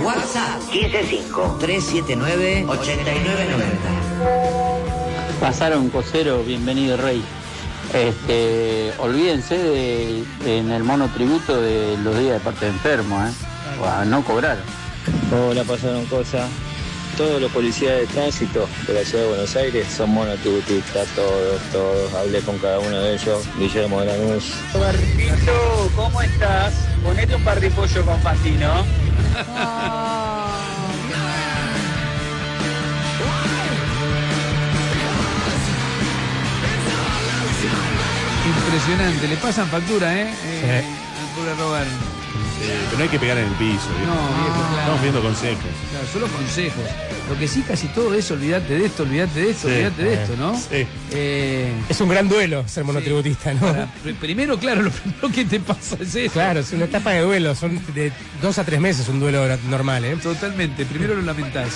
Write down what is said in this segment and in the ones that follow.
WhatsApp 155-379-8990. Pasaron cosero, bienvenido Rey. Olvídense en el monotributo de los días de parte de enfermo, a no cobrar. Hola, pasaron cosas. Todos los policías de tránsito de la ciudad de Buenos Aires son monotributistas, todos. Hablé con cada uno de ellos. Guillermo de Lanús. Barripito, ¿cómo estás? Ponete un parripollo con Fantino. Impresionante, le pasan factura, al pobre Robert. Pero no hay que pegar en el piso, ¿viejo? No, viejo, claro. Estamos viendo consejos. Claro, solo consejos. Lo que sí, casi todo es olvídate de esto, ¿no? Sí. Es un gran duelo ser monotributista, ¿no? Primero, claro, lo primero que te pasa es eso. Claro, es una etapa de duelo, son de 2 a 3 meses un duelo normal, ¿eh? Totalmente, primero lo lamentás.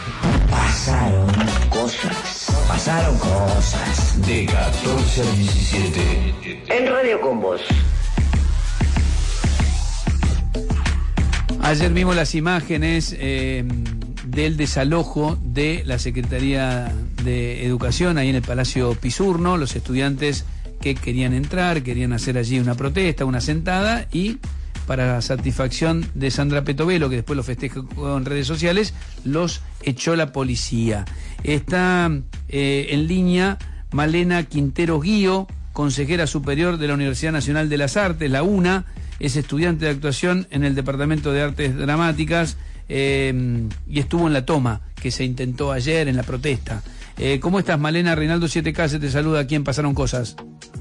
Pasaron cosas. De 14 a 17. En Radio con Vos. Ayer vimos las imágenes del desalojo de la Secretaría de Educación ahí en el Palacio Pisurno, los estudiantes que querían entrar, querían hacer allí una protesta, una sentada, y para satisfacción de Sandra Petovelo, que después lo festejó en redes sociales, los echó la policía. Está en línea Malena Quinteros Guío, consejera superior de la Universidad Nacional de las Artes, la UNA, es estudiante de actuación en el Departamento de Artes Dramáticas y estuvo en la toma que se intentó ayer en la protesta. ¿Cómo estás, Malena? Reinaldo 7K te saluda aquí en Pasaron Cosas.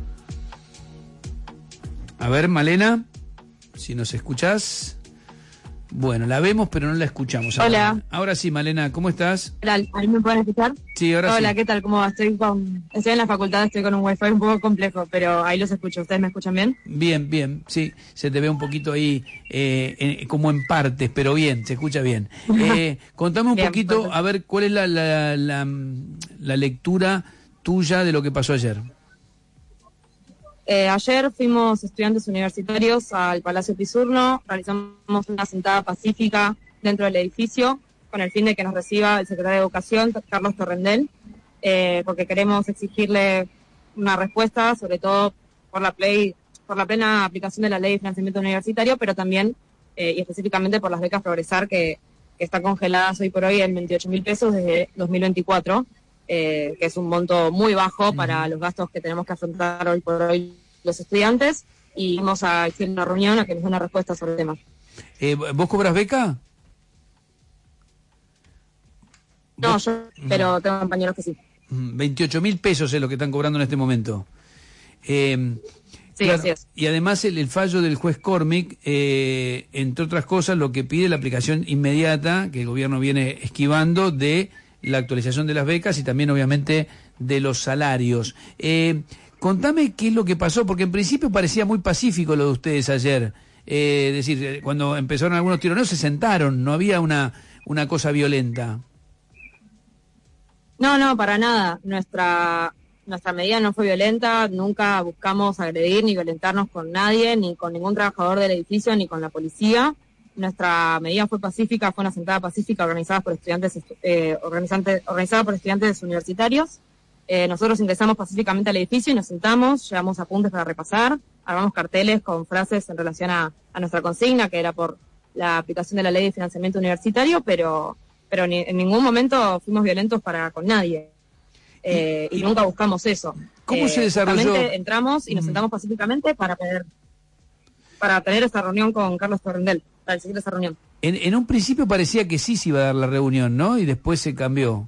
A ver, Malena, si nos escuchás. Bueno, la vemos pero no la escuchamos. Hola. Ahora sí, Malena, ¿cómo estás? Hola, ¿a mí me pueden escuchar? Sí, ahora sí. Hola, ¿qué tal? ¿Cómo va? Estoy en la facultad, estoy con un wifi un poco complejo, pero ahí los escucho. ¿Ustedes me escuchan bien? Bien, sí, se te ve un poquito ahí como en partes, pero bien, se escucha bien. Contame un poquito, perfecto. A ver, ¿cuál es la lectura tuya de lo que pasó ayer? Ayer fuimos estudiantes universitarios al Palacio Pisurno, realizamos una sentada pacífica dentro del edificio con el fin de que nos reciba el secretario de Educación, Carlos Torrendel, porque queremos exigirle una respuesta, sobre todo por la plena aplicación de la Ley de Financiamiento Universitario, pero también y específicamente por las becas Progresar, que están congeladas hoy por hoy en 28.000 pesos desde 2024. Que es un monto muy bajo para los gastos que tenemos que afrontar hoy por hoy los estudiantes, y vamos a hacer una reunión a que nos dé una respuesta sobre el tema. ¿Vos cobras beca? No, yo, pero tengo compañeros que sí. 28.000 pesos es lo que están cobrando en este momento. Sí, claro, así es. Y además el fallo del juez Cormick, entre otras cosas, lo que pide la aplicación inmediata, que el gobierno viene esquivando, de la actualización de las becas y también obviamente de los salarios. Contame qué es lo que pasó, porque en principio parecía muy pacífico lo de ustedes ayer. Es decir, cuando empezaron algunos tironeos se sentaron, no había una cosa violenta. No, para nada. Nuestra medida no fue violenta, nunca buscamos agredir ni violentarnos con nadie, ni con ningún trabajador del edificio, ni con la policía. Nuestra medida fue pacífica, fue una sentada pacífica organizada por estudiantes universitarios. Nosotros ingresamos pacíficamente al edificio y nos sentamos, llevamos apuntes para repasar, armamos carteles con frases en relación a nuestra consigna, que era por la aplicación de la Ley de Financiamiento Universitario, pero en ningún momento fuimos violentos con nadie. Y nunca buscamos eso. ¿Cómo se desarrolló? Entramos y nos sentamos pacíficamente para tener esta reunión con Carlos Torrendel, para seguir esa reunión. En un principio parecía que sí se iba a dar la reunión, ¿no? Y después se cambió.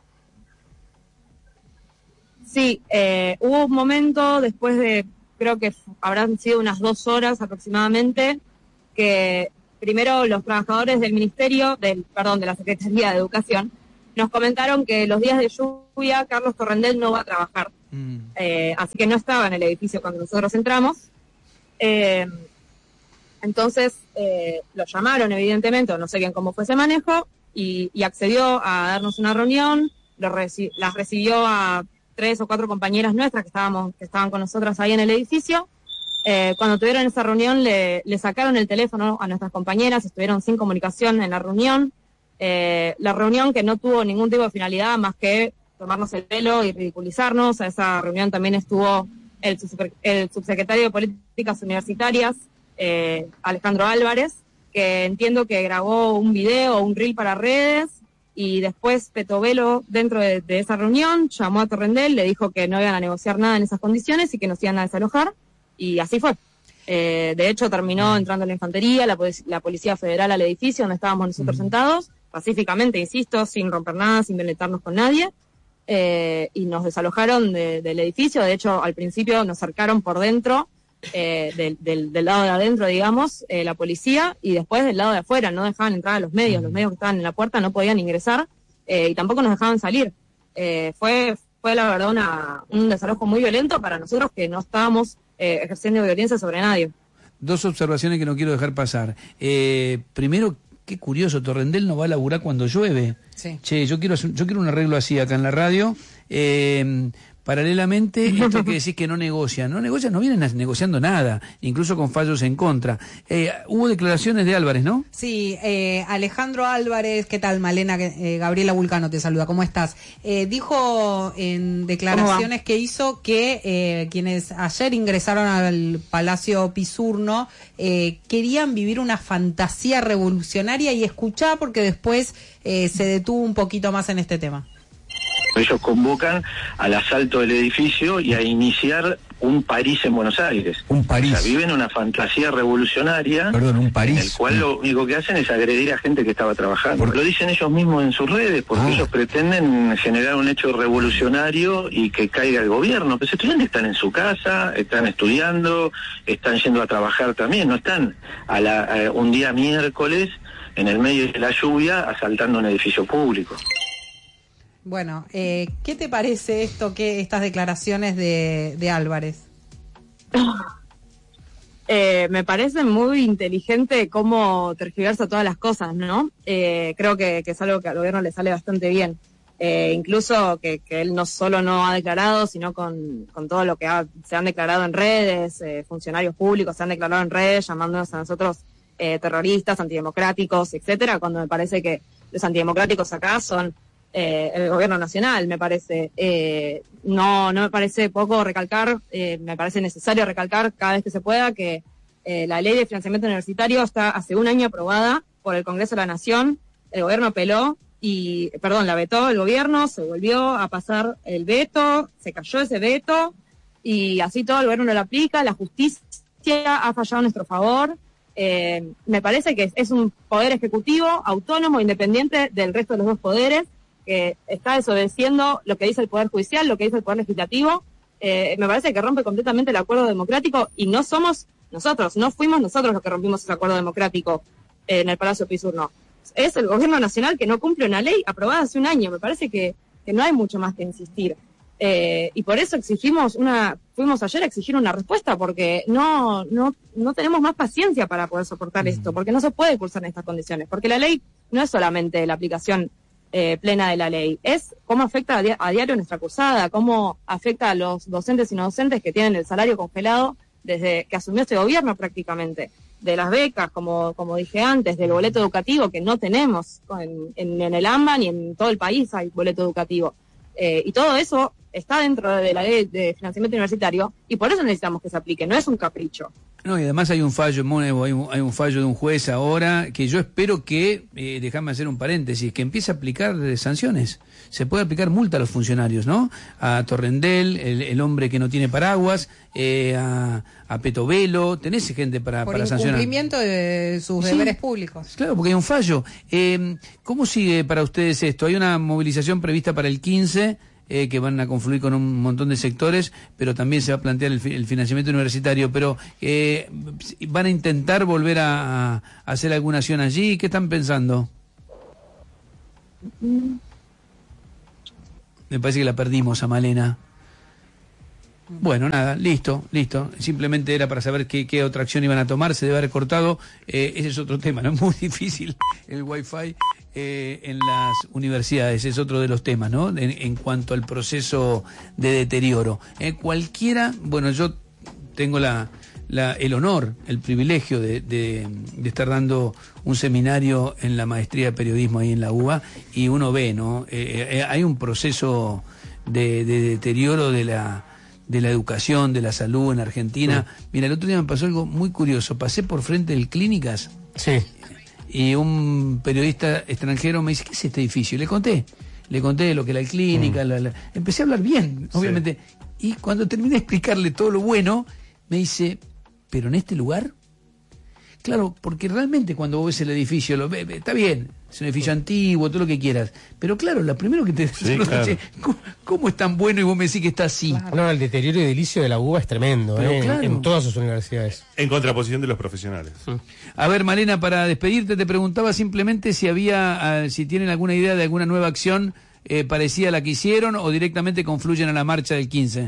Sí, hubo un momento después de, creo que habrán sido unas 2 horas aproximadamente, que primero los trabajadores del Ministerio, de la Secretaría de Educación, nos comentaron que los días de lluvia Carlos Torrendel no va a trabajar. Así que no estaba en el edificio cuando nosotros entramos. Entonces lo llamaron, evidentemente, o no sé bien cómo fue ese manejo, y accedió a darnos una reunión. Las recibió a 3 o 4 compañeras nuestras que estaban con nosotras ahí en el edificio, Cuando tuvieron esa reunión le sacaron el teléfono a nuestras compañeras, estuvieron sin comunicación en la reunión. La reunión que no tuvo ningún tipo de finalidad más que tomarnos el pelo y ridiculizarnos. A esa reunión también estuvo el subsecretario de Políticas Universitarias, Alejandro Álvarez, que entiendo que grabó un video o un reel para redes, y después Petovelo, dentro de esa reunión, llamó a Torrendel, le dijo que no iban a negociar nada en esas condiciones y que nos iban a desalojar, y así fue. De hecho, terminó entrando la infantería, la Policía Federal al edificio donde estábamos nosotros sentados, pacíficamente, insisto, sin romper nada, sin violentarnos con nadie, y nos desalojaron del edificio. De hecho, al principio nos cercaron por dentro, del lado de adentro, digamos, la policía, y después del lado de afuera. No dejaban entrar a los medios que estaban en la puerta no podían ingresar, y tampoco nos dejaban salir. Fue la verdad un desalojo muy violento para nosotros, que no estábamos ejerciendo violencia sobre nadie. Dos observaciones que no quiero dejar pasar. Primero, qué curioso, Torrendel no va a laburar cuando llueve. Sí. Che, yo quiero un arreglo así acá en la radio. Paralelamente, esto que decís que no negocian, no vienen negociando nada, incluso con fallos en contra. Hubo declaraciones de Álvarez, ¿no? Sí, Alejandro Álvarez, ¿qué tal, Malena? Gabriela Vulcano te saluda, ¿cómo estás? Dijo en declaraciones que hizo que quienes ayer ingresaron al Palacio Pisurno querían vivir una fantasía revolucionaria, y escuchá porque después se detuvo un poquito más en este tema. Ellos convocan al asalto del edificio y a iniciar un París en Buenos Aires. Un París. O sea, viven una fantasía revolucionaria. Perdón, un París. En el cual lo único que hacen es agredir a gente que estaba trabajando. Lo dicen ellos mismos en sus redes, porque ellos pretenden generar un hecho revolucionario y que caiga el gobierno. Pero los estudiantes están en su casa, están estudiando, están yendo a trabajar también. No están un día miércoles en el medio de la lluvia asaltando un edificio público. Bueno, ¿qué te parece estas declaraciones de Álvarez? Me parece muy inteligente cómo tergiversa todas las cosas, ¿no? Creo que es algo que al gobierno le sale bastante bien. Incluso que él no solo no ha declarado, sino con todo lo que se han declarado en redes, funcionarios públicos se han declarado en redes, llamándonos a nosotros terroristas, antidemocráticos, etcétera, cuando me parece que los antidemocráticos acá son el gobierno nacional. Me parece, no me parece poco recalcar, me parece necesario recalcar cada vez que se pueda que la ley de financiamiento universitario está hace un año aprobada por el Congreso de la Nación. El gobierno la vetó el gobierno, se volvió a pasar el veto, se cayó ese veto, y así todo el gobierno no lo aplica, la justicia ha fallado a nuestro favor. Me parece que es un poder ejecutivo autónomo, independiente del resto de los dos poderes, que está desobedeciendo lo que dice el Poder Judicial, lo que dice el Poder Legislativo. Me parece que rompe completamente el acuerdo democrático, y no fuimos nosotros los que rompimos ese acuerdo democrático en el Palacio Pisurno. Es el gobierno nacional que no cumple una ley aprobada hace un año. Me parece que no hay mucho más que insistir. Y por eso fuimos ayer a exigir una respuesta, porque no tenemos más paciencia para poder soportar esto, porque no se puede cursar en estas condiciones, porque la ley no es solamente la aplicación plena de la ley, es cómo afecta a diario nuestra cursada, cómo afecta a los docentes y no docentes que tienen el salario congelado desde que asumió este gobierno prácticamente, de las becas, como dije antes, del boleto educativo que no tenemos en el AMBA ni en todo el país hay boleto educativo, y todo eso está dentro de la ley de financiamiento universitario, y por eso necesitamos que se aplique, no es un capricho. No, y además hay un fallo, hay un fallo de un juez ahora que yo espero que, déjame hacer un paréntesis, que empiece a aplicar sanciones. Se puede aplicar multa a los funcionarios, ¿no? A Torrendel, el hombre que no tiene paraguas, a Petovelo, tenés gente para sancionar. Por incumplimiento de sus deberes públicos. Claro, porque hay un fallo. ¿Cómo sigue para ustedes esto? Hay una movilización prevista para el 15, que van a confluir con un montón de sectores, pero también se va a plantear el financiamiento universitario, pero ¿van a intentar volver a hacer alguna acción allí? ¿Qué están pensando? Me parece que la perdimos a Malena. Bueno, nada, listo. Simplemente era para saber qué otra acción iban a tomar. Se debe haber cortado. Ese es otro tema, ¿no? Es muy difícil el Wi-Fi en las universidades. Es otro de los temas, ¿no? En cuanto al proceso de deterioro. Cualquiera, bueno, yo tengo la el honor, el privilegio de estar dando un seminario en la maestría de periodismo ahí en la UBA, y uno ve, ¿no? Hay un proceso de deterioro de la educación, de la salud en Argentina. Mira, el otro día me pasó algo muy curioso. Pasé por frente del Clínicas. Sí. Y un periodista extranjero me dice, ¿qué es este edificio? Le conté lo que era el Clínica, empecé a hablar bien, obviamente. Sí. Y cuando terminé de explicarle todo lo bueno, me dice, ¿pero en este lugar? Claro, porque realmente cuando vos ves el edificio, lo ves, está bien, es un edificio antiguo, todo lo que quieras, pero claro, lo primero que te claro. ¿Cómo es tan bueno? Y vos me decís que está así. Claro. No, el deterioro edilicio de la UBA es tremendo, claro. en todas sus universidades. En contraposición de los profesionales. A ver, Malena, para despedirte te preguntaba simplemente si tienen alguna idea de alguna nueva acción parecida a la que hicieron, o directamente confluyen a la marcha del 15.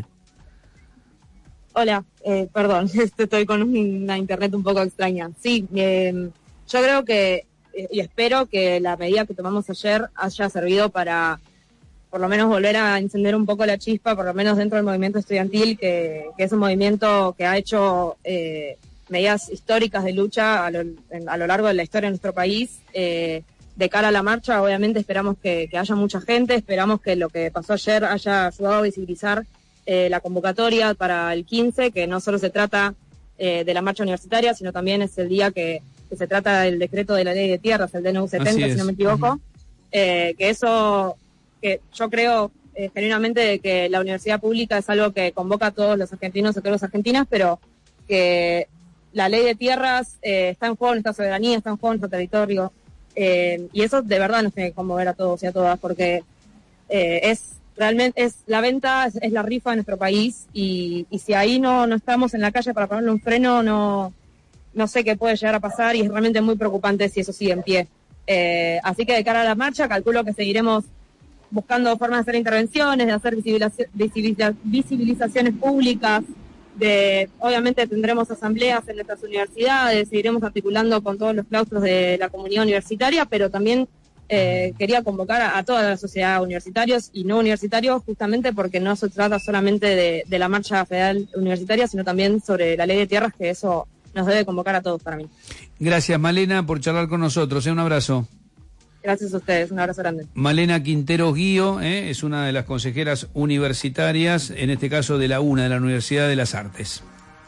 Hola, perdón, estoy con una internet un poco extraña. Sí, yo creo que, y espero que la medida que tomamos ayer haya servido para, por lo menos, volver a encender un poco la chispa, por lo menos dentro del movimiento estudiantil, que es un movimiento que ha hecho medidas históricas de lucha a lo largo de la historia de nuestro país. De cara a la marcha, obviamente esperamos que haya mucha gente, esperamos que lo que pasó ayer haya ayudado a visibilizar la convocatoria para el 15, que no solo se trata de la marcha universitaria, sino también es el día que se trata del decreto de la ley de tierras, el DNU 70, si no me equivoco. Que eso, que yo creo genuinamente que la universidad pública es algo que convoca a todos los argentinos y a todas las argentinas, pero que la ley de tierras está en juego nuestra soberanía, está en juego nuestro territorio, y eso de verdad nos tiene que conmover a todos y a todas, porque realmente es la venta, es la rifa de nuestro país, y si ahí no estamos en la calle para ponerle un freno, no sé qué puede llegar a pasar, y es realmente muy preocupante si eso sigue en pie. Así que de cara a la marcha, calculo que seguiremos buscando formas de hacer intervenciones, de hacer visibilizaciones públicas, obviamente tendremos asambleas en nuestras universidades, seguiremos articulando con todos los claustros de la comunidad universitaria, pero también quería convocar a toda la sociedad, universitarios y no universitarios, justamente porque no se trata solamente de la marcha federal universitaria, sino también sobre la ley de tierras, que eso nos debe convocar a todos para mí. Gracias, Malena, por charlar con nosotros. Un abrazo. Gracias a ustedes, un abrazo grande. Malena Quintero Guío es una de las consejeras universitarias, en este caso de la UNA, de la Universidad de las Artes.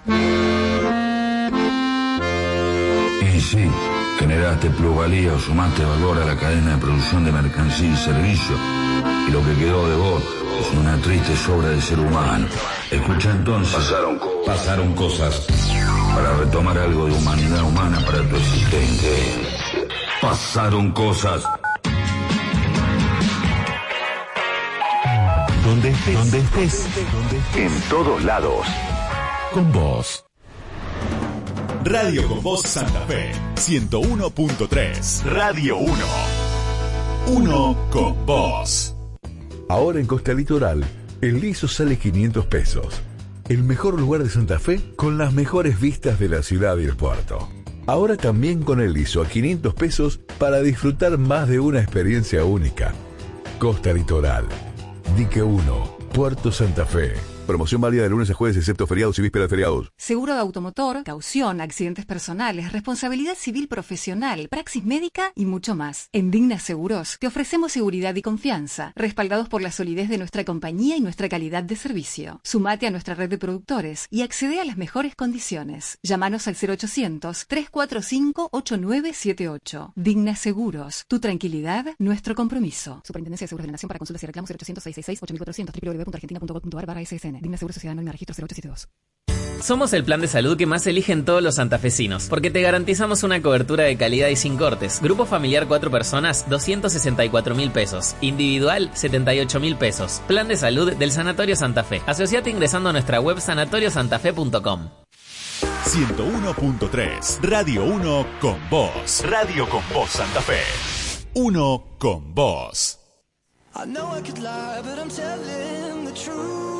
Y sí, generaste plusvalía o sumaste valor a la cadena de producción de mercancía y servicio, y lo que quedó de vos es una triste sobra de ser humano. Escucha entonces. Pasaron cosas. Para retomar algo de humanidad humana para tu existencia. Pasaron cosas. Donde estés. En todos lados. Con vos. Radio Con Vos Santa Fe 101.3. Radio 1. Uno con vos. Ahora en Costa Litoral, el liso sale 500 pesos. El mejor lugar de Santa Fe con las mejores vistas de la ciudad y el puerto. Ahora también con el liso a 500 pesos para disfrutar más de una experiencia única. Costa Litoral, Dique 1, Puerto Santa Fe. Promoción válida de lunes a jueves, excepto feriados y vísperas de feriados. Seguro de automotor, caución, accidentes personales, responsabilidad civil profesional, praxis médica y mucho más. En Digna Seguros te ofrecemos seguridad y confianza, respaldados por la solidez de nuestra compañía y nuestra calidad de servicio. Sumate a nuestra red de productores y accede a las mejores condiciones. Llámanos al 0800-345-8978. Digna Seguros, tu tranquilidad, nuestro compromiso. Superintendencia de Seguros de la Nación. Para consultas y reclamos 0800-666-8400 www.argentina.gov.ar/SSN. Digna Seguros Sociedad Anónima Registro 0872. Somos el plan de salud que más eligen todos los santafesinos, porque te garantizamos una cobertura de calidad y sin cortes. Grupo familiar 4 personas, 264.000 pesos. Individual, 78.000 pesos. Plan de salud del Sanatorio Santa Fe. Asociate ingresando a nuestra web sanatoriosantafe.com. 101.3. Radio 1 con vos. Radio con vos Santa Fe. 1 con vos. I know I could lie, but I'm telling the truth.